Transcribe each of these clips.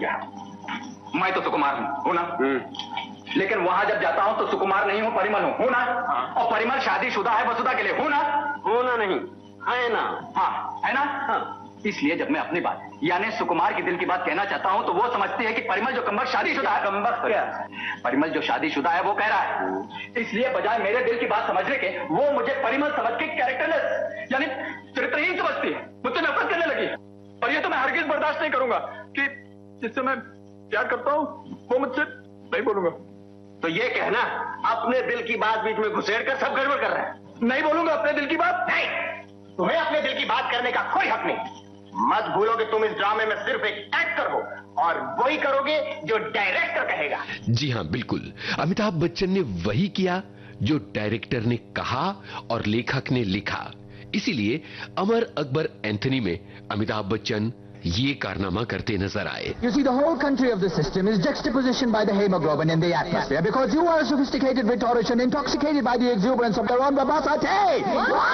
गया। मैं तो सुकुमार हूँ ना? लेकिन वहां जब जाता हूँ तो सुकुमार नहीं हूँ, परिमल हूँ ना? और परिमल शादीशुदा है, वसुधा के लिए हूँ ना? होना नहीं, है ना? हाँ, है ना? हाँ। इसलिए जब मैं अपनी बात यानी सुकुमार के दिल की बात कहना चाहता हूँ तो वो समझती है कि परिमल जो कमबख्त शादीशुदा है। कमबख्त क्या? परिमल जो शादीशुदा है वो कह रहा है, इसलिए बजाय मेरे दिल की बात समझने के वो मुझे परिमल समझ के कैरेक्टरलेस यानी चरित्रहीन समझती है, मुझसे नफरत करने लगी। और ये तो मैं हरगिज बर्दाश्त नहीं करूंगा कि जिससे मैं प्यार करता हूँ वो मुझसे नहीं बोलूंगा। तो ये कहना अपने दिल की बात बीच में घुसेड़ कर सब गड़बड़ कर रहा है। नहीं बोलूंगा अपने दिल की बात। नहीं, तुम्हें अपने दिल की बात करने का कोई हक नहीं। मत भूलो कि तुम इस ड्रामे में सिर्फ एक एक्टर हो और वही करोगे जो डायरेक्टर कहेगा। जी हां, बिल्कुल। अमिताभ बच्चन ने वही किया जो डायरेक्टर ने कहा और लेखक ने लिखा। इसीलिए अमर अकबर एंथनी में अमिताभ बच्चन ये कारनामा करते नजर आए। You see, the whole country of the system is juxtaposition by the hemoglobin in the atmosphere because you are a sophisticated rhetorician intoxicated by the exuberance of your own vivacity.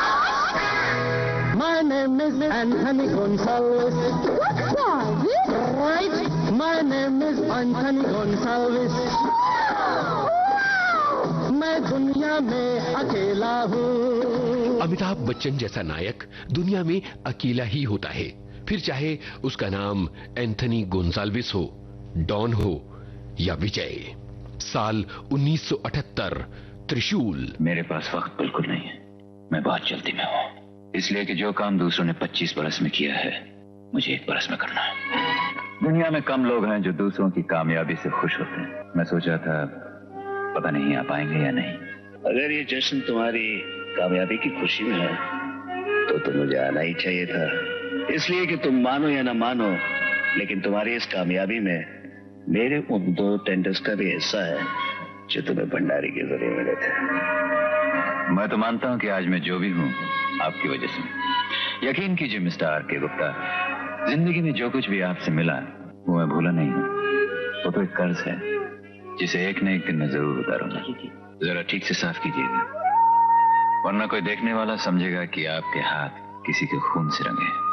My name is Anthony Gonsalves. Right? My name is Anthony Gonsalves. मैं दुनिया में अकेला हूँ। अमिताभ बच्चन जैसा नायक दुनिया में अकेला ही होता है, फिर चाहे उसका नाम एंथनी गोंसाल्विस हो, डॉन हो या विजय। साल 1978, त्रिशूल। मेरे पास वक्त बिल्कुल नहीं है, मैं बहुत जल्दी में हूँ, इसलिए कि जो काम दूसरों ने 25 बरस में किया है मुझे 1 बरस में करना है। दुनिया में कम लोग हैं जो दूसरों की कामयाबी से खुश होते हैं। मैं सोचा था पता नहीं आ पाएंगे या नहीं। अगर ये जश्न तुम्हारी कामयाबी की खुशी में है तो मुझे आना ही चाहिए था, इसलिए कि तुम मानो या ना मानो लेकिन तुम्हारी इस कामयाबी में मेरे उन 2 टेंडर्स का भी हिस्सा है जो तुम्हें भंडारी के जरिए मिले थे। मैं तो मानता हूं कि आज मैं जो भी हूं आपकी वजह से। यकीन कीजिए मिस्टर आर.के. गुप्ता, जिंदगी में जो कुछ भी आपसे मिला वो मैं भूला नहीं हूं। वो तो एक कर्ज है जिसे एक न एक दिन मैं जरूर उतारूंगा। जरा ठीक से साफ कीजिएगा, वरना कोई देखने वाला समझेगा कि आपके हाथ किसी के खून से रंगे हैं।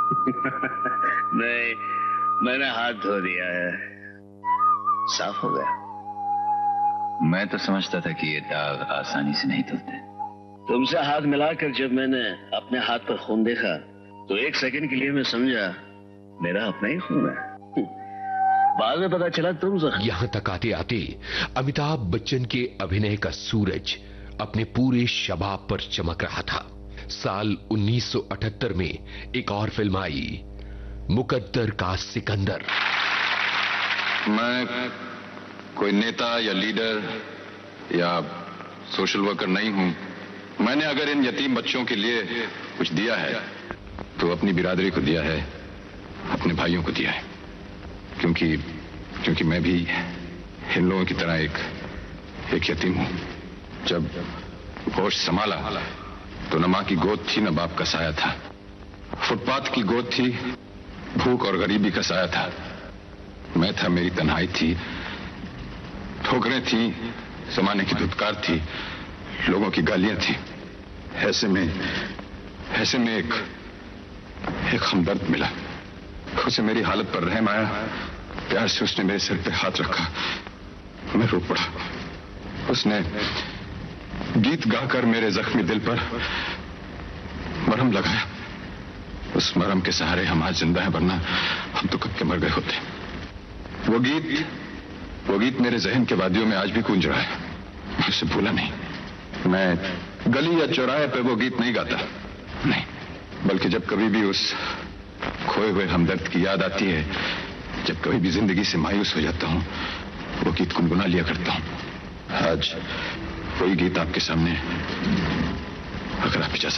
नहीं, मैंने हाथ धो दिया है, साफ हो गया। मैं तो समझता था कि ये दाग आसानी से नहीं धुलते। तुमसे हाथ मिलाकर जब मैंने अपने हाथ पर खून देखा तो 1 सेकंड के लिए मैं समझा मेरा अपना ही खून है। बाद में पता चला तुम जख्मी। यहां तक आते आते अमिताभ बच्चन के अभिनय का सूरज अपने पूरे शबाब पर चमक रहा था। साल 1978 में एक और फिल्म आई, मुकद्दर का सिकंदर। मैं कोई नेता या लीडर या सोशल वर्कर नहीं हूं। मैंने अगर इन यतीम बच्चों के लिए कुछ दिया है तो अपनी बिरादरी को दिया है, अपने भाइयों को दिया है, क्योंकि मैं भी इन लोगों की तरह एक यतीम हूं। जब होश संभाला तो न मां की गोद थी न बाप का साया था। फुटपाथ की गोद थी, भूख और गरीबी का साया था। मैं था, मेरी तन्हाई थी, ठोकरें थी, जमाने की धुतकार थी, लोगों की गालियां थी। ऐसे में एक हमदर्द मिला। उसे मेरी हालत पर रहम आया, प्यार से उसने मेरे सिर पे हाथ रखा। मैं रो पड़ा। उसने गीत गाकर मेरे जख्मी दिल पर मरहम लगाया। उस मरहम के सहारे हम आज जिंदा हैं, वरना हम तो कब के मर गए होते। वो गीत मेरे जहन के वादियों में आज भी गूंज रहा है। मैं उसे भूला नहीं। मैं गली या चौराहे पे वो गीत नहीं गाता, नहीं, बल्कि जब कभी भी उस खोए हुए हमदर्द की याद आती है, जब कभी भी जिंदगी से मायूस हो जाता हूं, वो गीत गुनगुना लिया करता हूं। आज वही गीत आपके सामने, अगर आप इजाजत